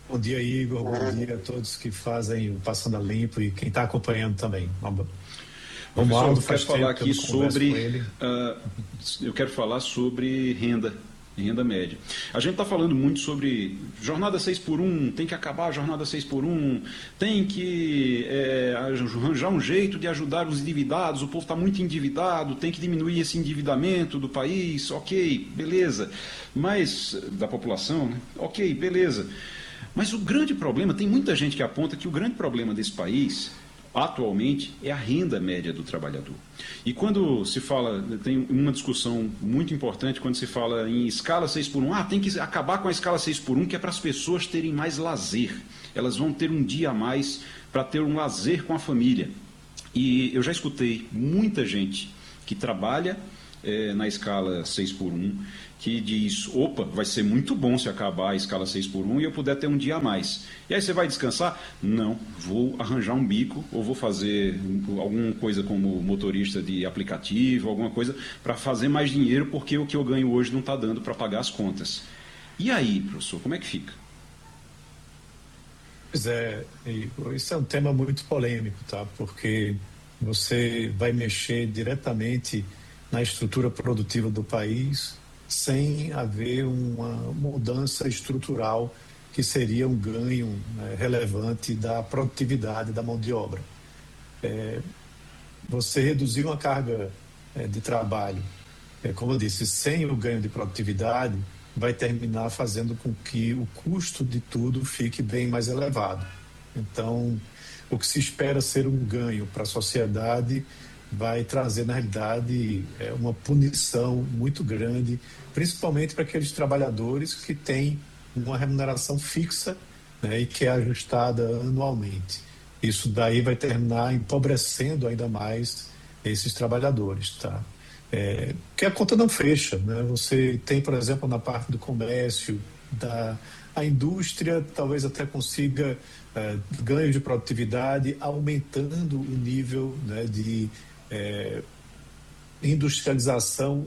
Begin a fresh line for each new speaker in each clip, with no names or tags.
Bom dia, Igor. Bom dia a todos que fazem o Passando a Limpo e quem está acompanhando também.
Professor,
Romualdo,
eu quero
faz
falar
tempo que eu
aqui
não converso com
sobre,
ele.
eu quero falar sobre renda e renda média. A gente está falando muito sobre jornada 6 por um, tem que acabar a jornada 6 por um, tem que arranjar um jeito de ajudar os endividados, o povo está muito endividado, tem que diminuir esse endividamento do país, ok, beleza, mas da população, né? Ok, beleza. Mas o grande problema, tem muita gente que aponta que o grande problema desse país atualmente é a renda média do trabalhador. E quando se fala, tem uma discussão muito importante quando se fala em escala 6 por um, tem que acabar com a escala 6 por um, que é para as pessoas terem mais lazer. Elas vão ter um dia a mais para ter um lazer com a família. E eu já escutei muita gente que trabalha na escala 6 por um, que diz, opa, vai ser muito bom se acabar a escala 6 por um e eu puder ter um dia a mais. E aí você vai descansar? Não, vou arranjar um bico ou vou fazer alguma coisa como motorista de aplicativo, alguma coisa para fazer mais dinheiro porque o que eu ganho hoje não está dando para pagar as contas. E aí, professor, como é que fica?
Pois é, Igor, isso é um tema muito polêmico, tá? Porque você vai mexer diretamente na estrutura produtiva do país sem haver uma mudança estrutural que seria um ganho, né, relevante da produtividade da mão de obra. Você reduzir uma carga de trabalho, como eu disse, sem o ganho de produtividade, vai terminar fazendo com que o custo de tudo fique bem mais elevado. Então, o que se espera ser um ganho para a sociedade vai trazer, na realidade, uma punição muito grande, principalmente para aqueles trabalhadores que têm uma remuneração fixa, né, e que é ajustada anualmente. Isso daí vai terminar empobrecendo ainda mais esses trabalhadores, tá? Que a conta não fecha, né? Você tem, por exemplo, na parte do comércio, a indústria talvez até consiga ganho de produtividade, aumentando o nível, né, de industrialização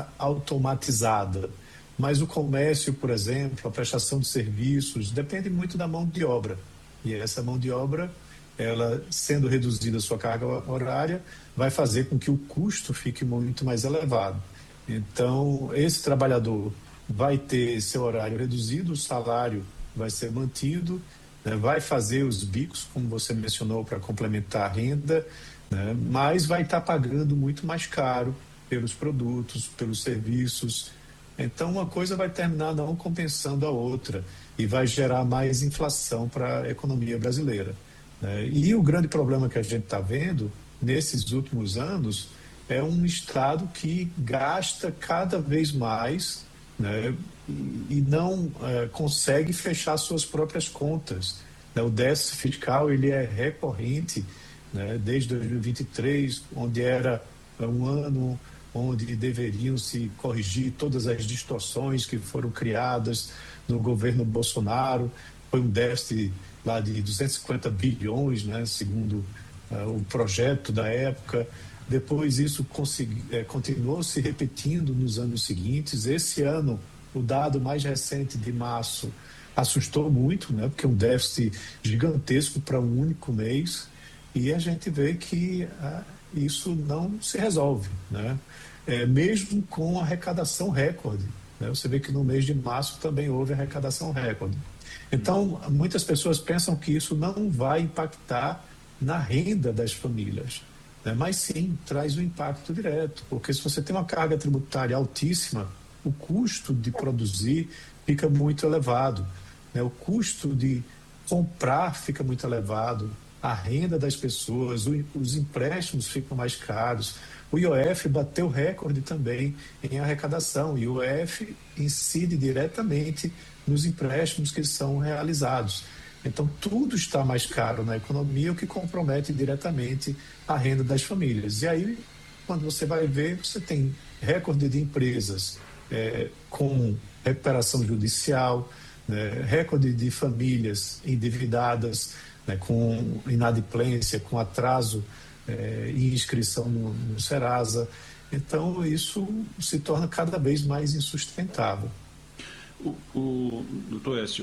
automatizada. Mas o comércio, por exemplo, a prestação de serviços, depende muito da mão de obra. E essa mão de obra, ela sendo reduzida a sua carga horária, vai fazer com que o custo fique muito mais elevado. Então, esse trabalhador vai ter seu horário reduzido, o salário vai ser mantido, né, vai fazer os bicos, como você mencionou, para complementar a renda, né, mas vai estar pagando muito mais caro pelos produtos, pelos serviços. Então, uma coisa vai terminar não compensando a outra e vai gerar mais inflação para a economia brasileira, né? E o grande problema que a gente está vendo nesses últimos anos é um Estado que gasta cada vez mais, né, e não consegue fechar suas próprias contas, né? O déficit fiscal ele é recorrente, né, desde 2023, onde era um ano onde deveriam se corrigir todas as distorções que foram criadas no governo Bolsonaro. Foi um déficit lá de 250 bilhões, né, segundo o projeto da época. Depois isso continuou se repetindo nos anos seguintes. Esse ano, o dado mais recente de março assustou muito, né, porque é um déficit gigantesco para um único mês, e a gente vê que isso não se resolve, né? Mesmo com arrecadação recorde, né? Você vê que no mês de março também houve arrecadação recorde. Então, muitas pessoas pensam que isso não vai impactar na renda das famílias, né? Mas sim, traz um impacto direto, porque se você tem uma carga tributária altíssima, o custo de produzir fica muito elevado, né? O custo de comprar fica muito elevado, a renda das pessoas, os empréstimos ficam mais caros. O IOF bateu recorde também em arrecadação, e o IOF incide diretamente nos empréstimos que são realizados. Então, tudo está mais caro na economia, o que compromete diretamente a renda das famílias. E aí, quando você vai ver, você tem recorde de empresas com recuperação judicial, né, recorde de famílias endividadas, né, com inadimplência, com atraso em inscrição no Serasa. Então, isso se torna cada vez mais insustentável.
O doutor Écio,